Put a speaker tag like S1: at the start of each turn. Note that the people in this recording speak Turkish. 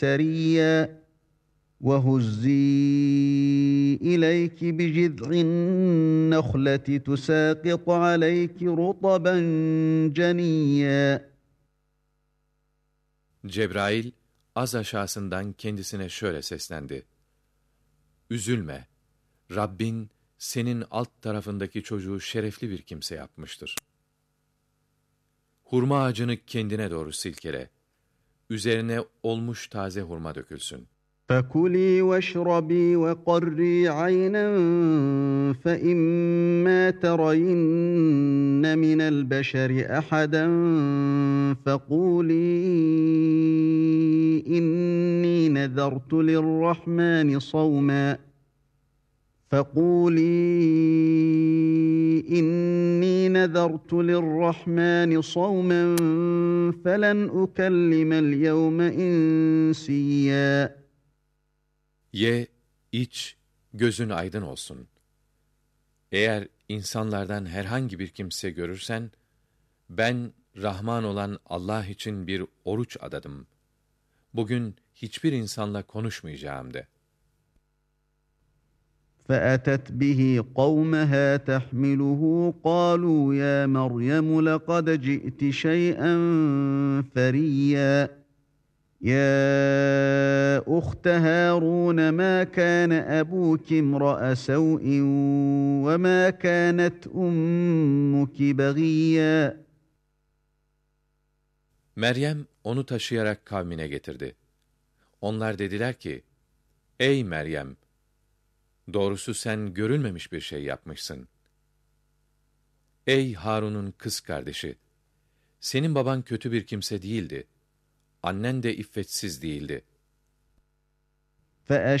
S1: سَرِيًّا وَهُزِّي إِلَيْكِ بِجِذْعِ النَّخْلَةِ تُسَاقِطْ عَلَيْكِ رُطَبًا جَنِيًّا.
S2: Cebrail az aşağısından kendisine şöyle seslendi: Üzülme, Rabbin senin alt tarafındaki çocuğu şerefli bir kimse yapmıştır. Hurma ağacını kendine doğru silkele, üzerine olmuş taze hurma dökülsün.
S1: فَكُلِي وَاشْرَبِي وَقَرِّي عَيْنًا فَإِمَّا تَرَيِنَّ مِنَ الْبَشَرِ أَحَدًا فَقُولِي إِنِّي نَذَرْتُ لِلرَّحْمَنِ صَوْمًا فَلَنْ أُكَلِّمَ الْيَوْمَ إِنْسِيًّا.
S2: Ye, iç, gözün aydın olsun. Eğer insanlardan herhangi bir kimse görürsen, ben Rahman olan Allah için bir oruç adadım. Bugün hiçbir insanla konuşmayacağım de.
S1: فَأَتَتْ بِهِ قَوْمَهَا تَحْمِلُهُ قَالُوا يَا مَرْيَمُ لَقَدْ جِئْتِ شَيْئًا فَرِيًّا يَا أُخْتَ هَارُونَ مَا كَانَ أَبُوكِ امْرَأَ سَوْءٍ وَمَا كَانَتْ أُمُّكِ بَغِيًّا.
S2: Meryem onu taşıyarak kavmine getirdi. Onlar dediler ki, Ey Meryem! Doğrusu sen görülmemiş bir şey yapmışsın. Ey Harun'un kız kardeşi! Senin baban kötü bir kimse değildi. Annen de iffetsiz değildi.